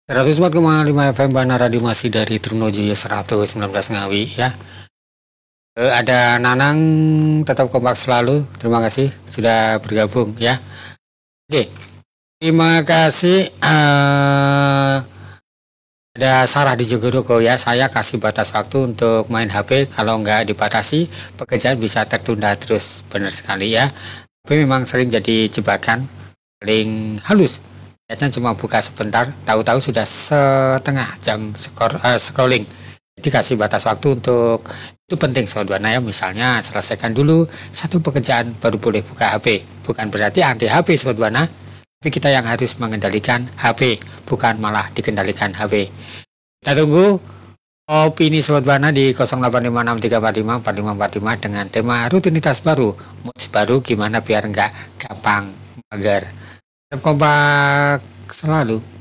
104,5 FM Bana Radio masih dari Trunojoyo 119 Ngawi ya. Ada Nanang tetap kompak selalu. Terima kasih sudah bergabung ya. Oke. Terima kasih. Ada Sarah di Jogorogo ya. Saya kasih batas waktu untuk main HP. Kalau nggak dibatasi, pekerjaan bisa tertunda terus. Benar sekali ya. Tapi memang sering jadi jebakan paling halus. Lihatnya cuma buka sebentar, tahu-tahu sudah setengah jam scrolling. Jadi kasih batas waktu untuk itu penting sobat Wana ya. Misalnya selesaikan dulu satu pekerjaan baru boleh buka HP. Bukan berarti anti HP sobat Wana, tapi kita yang harus mengendalikan HP, bukan malah dikendalikan HP. Kita tunggu opini sobat Wana di 085634545545 dengan tema rutinitas baru, moods baru gimana biar nggak gampang mager. Kompak selalu.